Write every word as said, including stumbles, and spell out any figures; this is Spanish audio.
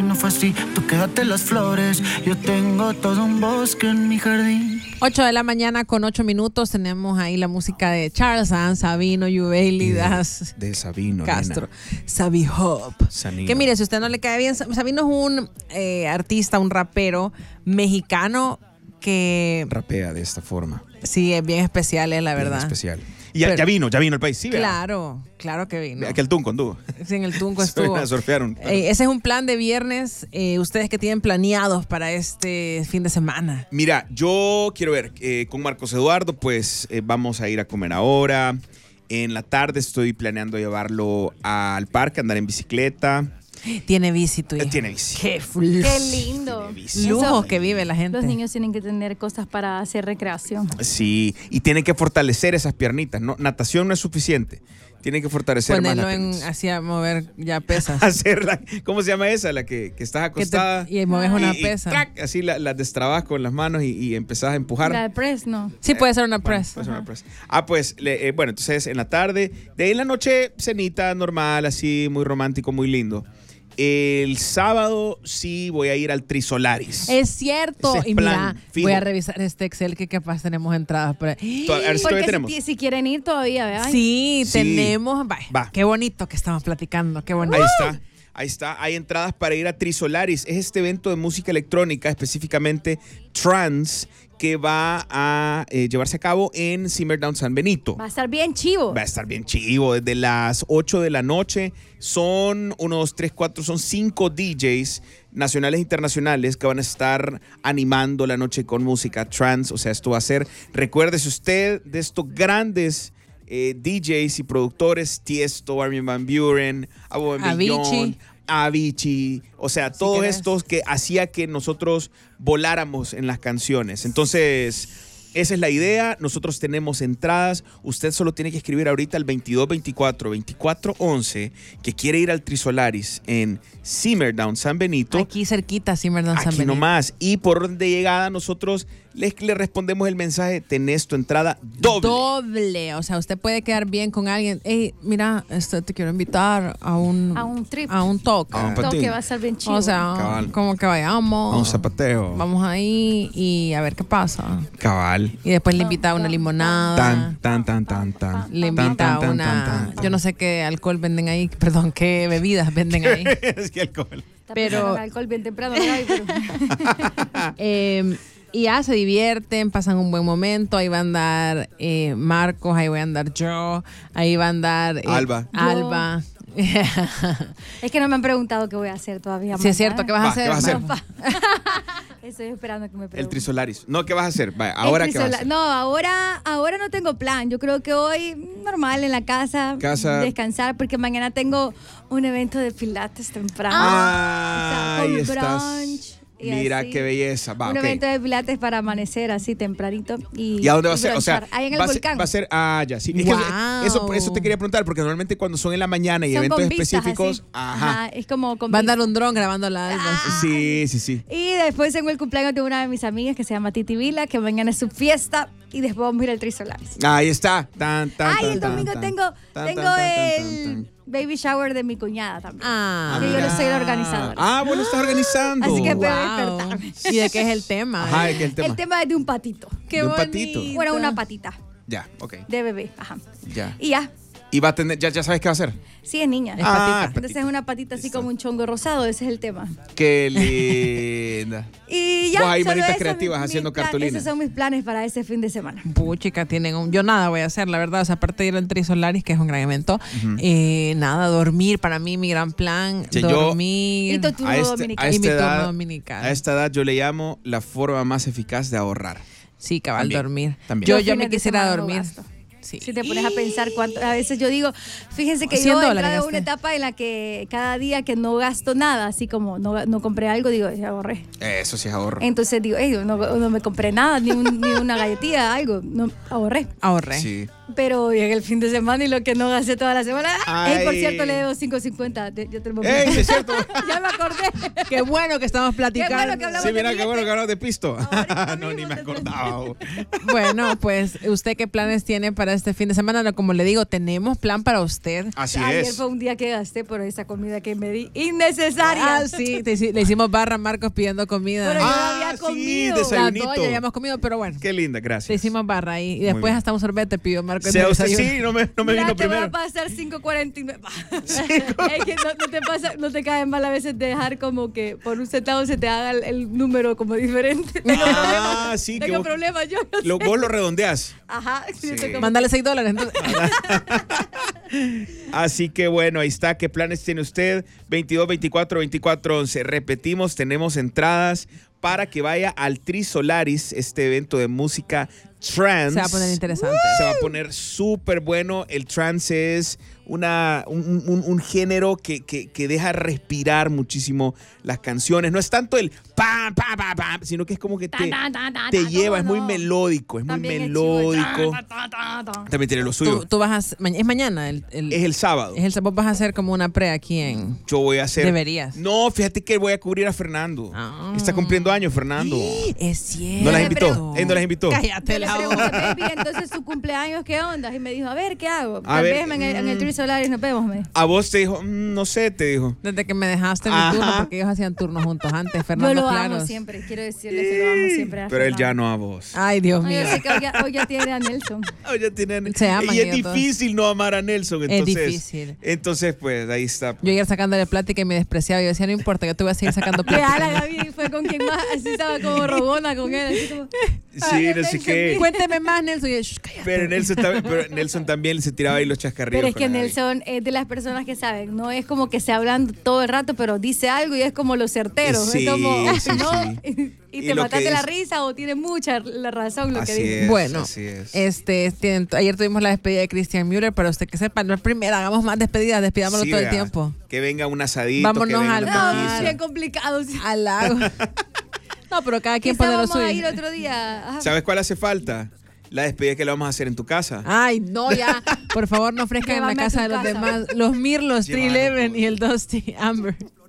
No fue así, tú quédate las flores, yo tengo todo un bosque en mi jardín. ocho de la mañana con ocho minutos, tenemos ahí la música de Charles Sanz, Sabino, Yubeli, Das, de Sabino, Castro, nena. Sabi Hop. Sanino. Que mire, si a usted no le cae bien, Sabino es un eh, artista, un rapero mexicano que... Rapea de esta forma. Sí, es bien especial, es la Bien verdad. especial. Y ya, Pero, ya vino, ya vino el país, sí, ¿verdad? Claro, claro que vino. Aquel Tunco anduvo. Sí, en el Tunco estuvo. Surfearon. Eh, ese es un plan de viernes. Eh, ustedes que tienen planeados para este fin de semana. Mira, yo quiero ver, eh, con Marcos Eduardo, pues eh, vamos a ir a comer ahora. En la tarde estoy planeando llevarlo al parque, andar en bicicleta. Tiene bici, tu hijo. Eh, tiene bici. Qué, Qué lindo. Lujos que vive la gente. Los niños tienen que tener cosas para hacer recreación. Sí, y tiene que fortalecer esas piernitas. No, natación no es suficiente. Tiene que fortalecer Ponerlo más las en, piernas. hacia mover ya pesas. Hacerla, ¿cómo se llama esa? La que, que estás acostada. Que te- y mueves una y- y pesa. ¡trac! Así la, la destrabas con las manos y, y empezás a empujar. La de press, no. Sí, puede ser una Bueno, press. puede ser una press. Ah, pues, le- eh, bueno, entonces en la tarde. De ahí en la noche, cenita normal, así, muy romántico, muy lindo. El sábado sí voy a ir al Trisolaris. Es cierto. Ese es Y plan mira, fijo. voy a revisar este Excel que capaz tenemos entradas por ahí. To- a ver si todavía Porque tenemos. si, si quieren ir todavía, ¿verdad? Sí, Sí. tenemos. Vaya, Va. Qué bonito que estamos platicando. Qué bonito. Ahí está. Ahí está, hay entradas para ir a Trisolaris. Es este evento de música electrónica, específicamente trance, que va a eh, llevarse a cabo en Simmerdown San Benito. Va a estar bien chivo. Va a estar bien chivo, desde las ocho de la noche. Son uno, dos, tres, cuatro, son cinco D Js nacionales e internacionales que van a estar animando la noche con música trance. O sea, esto va a ser, recuérdese usted de estos grandes eh, D Js y productores, Tiesto, Armin van Buuren, Abo Avicii. Avicii, o sea, todos querés. estos que hacía que nosotros voláramos en las canciones. Entonces, esa es la idea. Nosotros tenemos entradas. Usted solo tiene que escribir ahorita al veintidós veinticuatro veinticuatro once que quiere ir al Trisolaris en Simmerdown San Benito. Aquí cerquita, Simmerdown San Aquí Benito. nomás. Y por orden de llegada nosotros le, le respondemos el mensaje, tenés tu entrada doble. Doble. O sea, usted puede quedar bien con alguien. Hey, mira, este, te quiero invitar a un, A un trip. a un talk. A un Todo patín. que va a estar bien chivo. O sea, Cabal. como que vayamos. A un zapateo. Vamos ahí y a ver qué pasa. Cabal. Y después le invita a una limonada. Tan, tan, tan, tan, tan. Le Tan, invita tan, a tan, una. tan, tan. Yo no sé qué alcohol venden ahí. Perdón, qué bebidas venden ahí. Es que alcohol. Está pero- pensando en alcohol bien temprano, ¿verdad? Pero- Eh, y ya se divierten, pasan un buen momento. Ahí va a andar eh, Marcos, ahí voy a andar yo, ahí va a andar eh, Alba. Alba. Es que no me han preguntado qué voy a hacer todavía. Sí, es cierto, ¿qué vas a Va, hacer? ¿qué vas a hacer? Marcos? Estoy esperando que me pregunten. El Trisolaris. No, ¿qué vas a hacer? Vaya, El ahora qué vas a trisola- hacer. No, ahora, ahora no tengo plan. Yo creo que hoy normal en la casa, Casa. descansar, porque mañana tengo un evento de pilates temprano. Ah, O sea, ahí con estás. brunch y Mira así. qué belleza. Va, un ok. evento de pilates para amanecer así tempranito. ¿Y, ¿Y a dónde va a ser? O sea, brunchar. Ahí en el va, a ser, volcán. va a ser. Ah, ya, sí. Es que Wow. eso, eso, por eso te quería preguntar, porque normalmente cuando son en la mañana y Son eventos con vistas, específicos. así. Ajá. Es como con Va a andar vistas. un dron grabando la Alba. Sí, sí, sí. Y después tengo el cumpleaños de una de mis amigas que se llama Titi Vila, que mañana es su fiesta. Y después vamos a ir al Trisolaris. Ahí está. Tan, tan, Ay, tan, el tan, domingo tan. tengo, Tan, tengo tan, tan, tan, el tan, tan. baby shower de mi cuñada también. Ah, que yo mira. no soy la organizadora. Ah, bueno, estás organizando. Así que- wow. despertarme. ¿Y de qué es el tema? Ajá, ¿de qué es el tema? El tema es de un patito. Qué de un bonito. patito. Bueno, una patita Ya, ok. de bebé. Ajá. Ya. Y ya. Y va a tener, ya, ya sabes qué va a hacer. Sí, es niña. Es Ah, patita. Entonces es una patita así Listo. como un chongo rosado. Ese es el tema. Qué linda. Y ya. Vos ahí solo manitas eso, creativas mi- haciendo mi plan- cartulinas. Esos son mis planes para este fin de semana. Puchica, tienen un... Yo nada voy a hacer, la verdad. O sea, aparte de ir al Trisolaris, que es un gran evento, eh, nada, dormir. Para mí, mi gran plan, Sí, yo- dormir. Y tu turno A, este- dominical. a Y mi esta turno edad, dominical. a esta edad yo le llamo la forma más eficaz de ahorrar. Sí, cabal, También, dormir. también. Yo, Los yo me fines de quisiera semana no dormir. gasto. Sí. Si te pones a pensar cuánto, a veces yo digo, fíjense que cien yo he dólares entrado en una gasté. etapa en la que cada día que no gasto nada, así como no, no compré algo, digo, ya ahorré. Eso sí es ahorro. Entonces digo, "Ey, no, no me compré nada, ni, un- ni una galletilla, algo, no, ahorré. Ahorré. Sí. pero llega el fin de semana y lo que no gasté toda la semana. Ay. Ey, por cierto, le debo cinco cincuenta. Yo te lo ¡Ey, sí es cierto! Ya me acordé. Qué bueno que estamos platicando. Qué bueno que hablamos Sí, mira, de qué bueno que hablamos de pisto. Ahorita No, ni mismo me te- acordaba. Bueno, pues, ¿usted qué planes tiene para este fin de semana? No, como le digo, tenemos plan para usted. Así Ayer es. fue un día que gasté por esa comida que me di innecesaria. Ah, sí, te hici- le hicimos barra a Marcos pidiendo comida. Pero yo Ah, había sí, comido. Las desayunito. dos ya habíamos comido, pero bueno. Qué linda, gracias. Le hicimos barra ahí. Y Muy después bien. hasta un sorbete pidió Marcos. en Sea el usted desayuno. sí, no me, no me Mira, vino te voy primero. a pasar cinco cuarenta y nueve. Es que no, no te pasa, no te cae mal a veces dejar como que por un centavo se te haga el, el número como diferente. Tengo Ah, problemas. sí, que Tengo vos- problemas yo. no Lo, sé. vos lo redondeás. Ajá. sí, Sí. estoy como- Mándale seis dólares. Entonces. Así que bueno, ahí está. ¿Qué planes tiene usted? veintidós, veinticuatro, veinticuatro, once. Repetimos, tenemos entradas para que vaya al Tri Solaris, este evento de música trance. Se va a poner interesante. Se va a poner súper bueno. El trance es una, un, un- un género que, que- que deja respirar muchísimo las canciones. No es tanto el pam, pam, pam, pam, sino que es como que te, Ta, ta, ta, te ta, lleva, es ¿cómo muy no? melódico, es muy También es chivo, melódico. ta, ta, ta, ta. También tiene lo suyo. Tú, tú vas a, ma- es mañana. El, el- Es el sábado. es el, vos vas a hacer como una pre aquí en. Yo voy a hacer. Deberías. No, fíjate que voy a cubrir a Fernando. Ah. Está cumpliendo años, Fernando. Es cierto. ¿No las le invitó? pregunto. Él no las invitó. Cállate Yo le la pregunté, boca. baby, entonces su cumpleaños, ¿qué onda? Y me dijo, a ver, ¿qué hago? A Tal ver, vez en el, en el mm. Tri Solaris nos vemos, me dijo. A vos te dijo, "Mm, no sé, te dijo. Desde que me dejaste mi Ajá. turno, porque ellos hacían turnos juntos antes, Yo Fernando lo Claros. amo siempre, quiero decirle que lo amo siempre. a Pero él ya Fernando. no a vos. Ay, Dios No, mío. yo sé que hoy ya, hoy ya tiene a Nelson. Oh, ya tienen- Se aman y es ellos dos. difícil no amar a Nelson. Es Entonces, difícil. Entonces, pues ahí está. Yo ayer sacándole plática y me despreciaba. Yo decía, no importa, yo te voy a seguir sacando Que a la plática. Gaby fue con quien más, así estaba como robona con él. Así como, Sí, Ay, no sé Nelson, qué. Cuénteme más, Nelson. Y yo, "Shh, cállate". Pero Nelson, también, pero Nelson también se tiraba ahí los chascarrillos. pero es que con la Gaby. Nelson es de las personas que saben, no es como que se hablan todo el rato, pero dice algo y es como los certeros. Sí, es como, sí, no, sí. y, Y te lo mataste que la es- risa o tiene mucha la razón lo que Así dice. es, Bueno, así es. este, tienen- ayer tuvimos la despedida de Christian Müller, para usted que sepa, no es primera, hagamos más despedidas, despidámoslo Sí, todo el vea, tiempo. Que venga un asadito. Vámonos que venga al una bar. No, pizza. es bien complicado. sí. Al lago. No, pero cada quien Quizá pone lo vamos a ir suyo. otro día. Ajá. ¿Sabes cuál hace falta? La despedida que le vamos a hacer en tu casa. Ay, no, ya. Por favor, no ofrezcan en la Llévame a casa tu de los casa. demás. Los Mirlos, Llévanos, tres once pues. y el Dusty Amber.